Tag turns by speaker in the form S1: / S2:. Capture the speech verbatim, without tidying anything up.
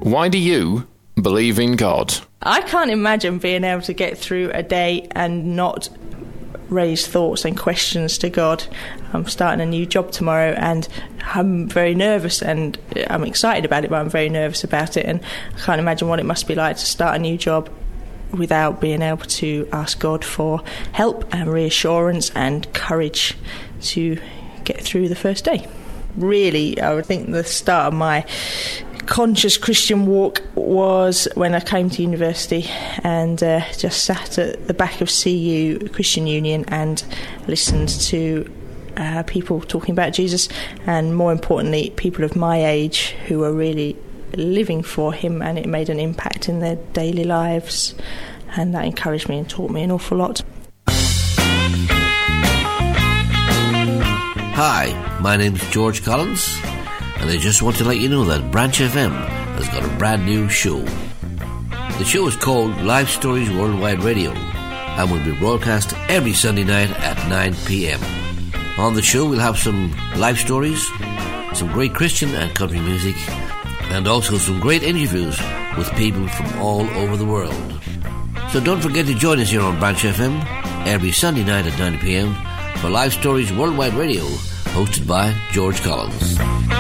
S1: Why do you believe in God?
S2: I can't imagine being able to get through a day and not raise thoughts and questions to God. I'm starting a new job tomorrow and I'm very nervous, and I'm excited about it, but I'm very nervous about it, and I can't imagine what it must be like to start a new job without being able to ask God for help and reassurance and courage to get through the first day. Really, I would think the start of my conscious Christian walk was when I came to university and uh, just sat at the back of C U, Christian Union, and listened to uh, people talking about Jesus, and more importantly, people of my age who were really living for him, and it made an impact in their daily lives, and that encouraged me and taught me an awful lot.
S3: Hi, my name's George Collins, and I just want to let you know that Branch F M has got a brand new show. The show is called Life Stories Worldwide Radio and will be broadcast every Sunday night at nine p.m. On the show we'll have some life stories, some great Christian and country music, and also some great interviews with people from all over the world. So don't forget to join us here on Branch F M every Sunday night at nine p.m. for Life Stories Worldwide Radio, hosted by George Collins.